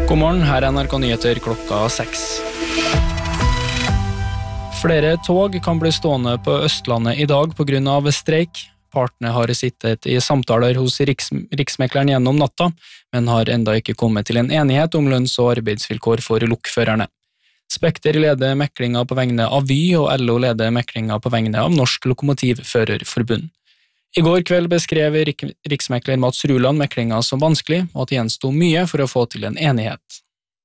God morgen, her NRK Nyheter klokka 6. Flere tog kan bli stående på Østlandet I dag på grunn av streik. Partene har sittet I samtaler hos riksmekleren gjennom natta, men har enda ikke kommet til en enighet om lønns- og arbeidsvilkår for lokførerne. Spekter leder meklinga på vegne av Vy, og LO leder meklinga på vegne av Norsk Lokomotivførerforbund. I går kveld beskrev riksmekler Mats Ruland meklinga som vanskelig, og at det gjensto mye for å få til en enighet.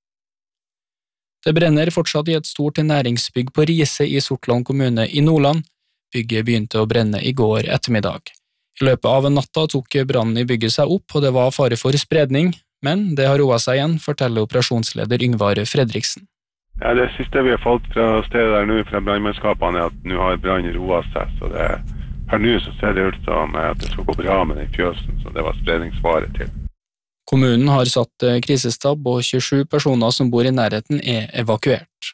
Det brenner fortsatt I et stort næringsbygg på Riise I Sortland kommune I Nordland. Bygget begynte å brenne I går ettermiddag. I løpet av natta tok brannen I bygget seg opp, og det var fare for spredning, men det har roet seg igjen, forteller operasjonsleder Yngvar Fredriksen. Ja, det siste vi har fått fra stedet der nå fra brannmannskapene at nå har brannen roet seg, så per nå så ser det ut som at det skal gå bra med den fjøsen, så det var spredningsfare til. Kommunen har satt krisestab, og 27 personer som bor I nærheten evakuert.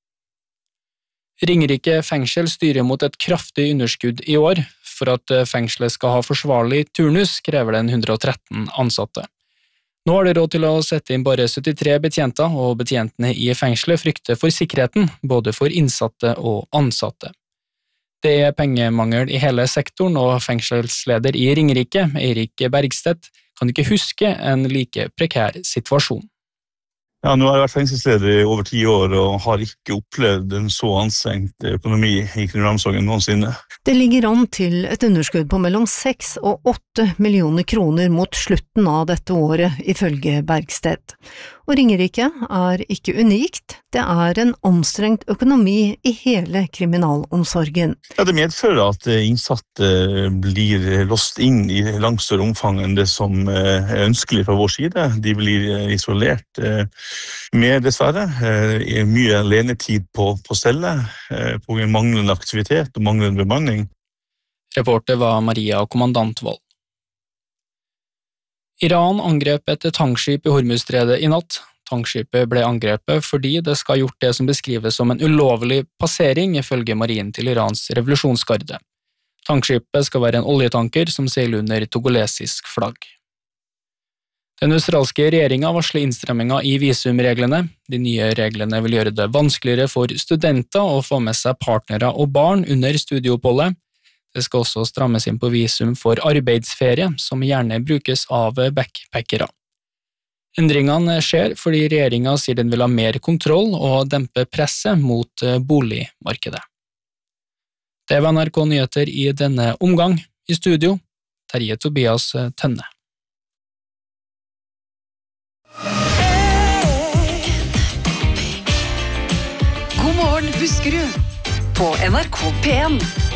Ringerike fengsel styrer mot et kraftig underskudd I år. For at fengselet skal ha forsvarlig turnus, krever den 113 ansatte. Nå har det råd til å sette inn bare 73 betjenter, og betjentene I fengselet frykter for sikkerheten, både for innsatte og ansatte. Det pengemangel I hele sektoren, og fengselsleder I Ringerike, Eirik Bergstedt, kan ikke huske en like prekær situasjon. Ja, nå har jeg vært fengselsleder I over 10 år, og har ikke opplevd en så anstrengt økonomi I kriminalomsorgen noensinne. Det ligger an til et underskudd på mellom 6 og 8 millioner kroner mot slutten av dette året, ifølge Bergstedt. Og Ringerike ikke unikt, det en anstrengt økonomi I hele kriminalomsorgen. Ja, det medfører at innsatte blir låst inn I langt større omfang enn det som ønskelig fra vår side. De blir isolert med dessverre, mye alenetid på celle, på manglende aktivitet og manglende bemanning. Reporter var Maria Kommandantvold. Iran angrep et tankskip I Hormuzstredet I natt. Tankskipet ble angrepet fordi det skal ha gjort det som beskrives som en ulovlig passering ifølge marinen til Irans revolusjonsgarde. Tankskipet skal være en oljetanker som seiler under togolesisk flagg. Den australske regjeringen varsler innstramminger I visumreglene. De nye reglene vil gjøre det vanskeligere for studenter å få med seg partnere og barn under studieoppholdet. Det skal også strammes inn på visum for arbeidsferie, som gjerne brukes av backpackere. Endringene skjer fordi regjeringen sier den vil ha mer kontroll og dempe presset mot boligmarkedet. Det var NRK Nyheter I denne omgang. I studio, Terje Tobias Tønne. God morgen, Buskerud, på NRK P1.